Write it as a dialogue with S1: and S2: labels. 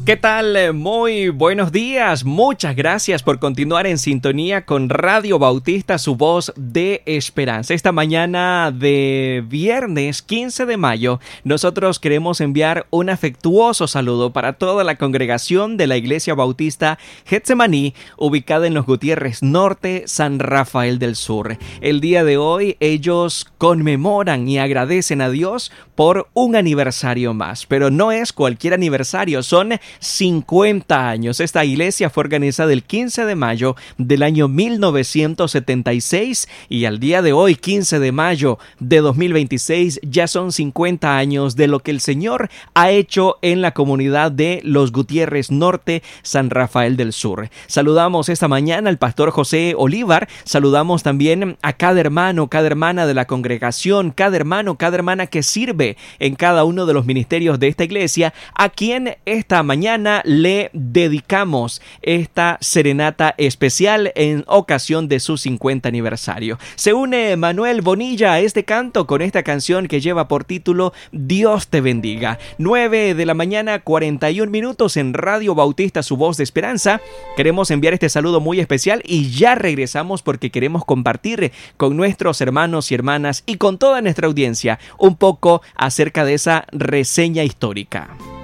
S1: ¿Qué tal? Muy buenos días. Muchas gracias por continuar en sintonía con Radio Bautista, su voz de esperanza. Esta mañana de viernes 15 de mayo, nosotros queremos enviar un afectuoso saludo para toda la congregación de la Iglesia Bautista Getsemaní, ubicada en Los Gutiérrez Norte, San Rafael del Sur. El día de hoy ellos conmemoran y agradecen a Dios por un aniversario más, pero no es cualquier aniversario, son 50 años. Esta iglesia fue organizada el 15 de mayo del año 1976 y al día de hoy, 15 de mayo de 2026, ya son 50 años de lo que el Señor ha hecho en la comunidad de Los Gutiérrez Norte, San Rafael del Sur. Saludamos esta mañana al pastor José Olivar, saludamos también a cada hermano, cada hermana de la congregación, cada hermano, cada hermana que sirve en cada uno de los ministerios de esta iglesia, a quien esta mañana le dedicamos esta serenata especial en ocasión de su 50 aniversario. Se une Manuel Bonilla a este canto con esta canción que lleva por título Dios te bendiga. 9 de la mañana, 41 minutos en Radio Bautista, su voz de esperanza. Queremos enviar este saludo muy especial y ya regresamos porque queremos compartir con nuestros hermanos y hermanas y con toda nuestra audiencia un poco acerca de esa reseña histórica.